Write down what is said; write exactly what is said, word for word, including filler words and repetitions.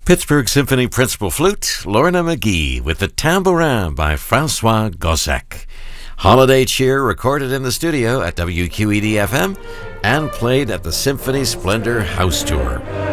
Pittsburgh Symphony Principal Flute, Lorna McGee, with the Tambourin by Francois Gossec. Holiday Cheer recorded in the studio at W Q E D F M and played at the Symphony Splendor House Tour.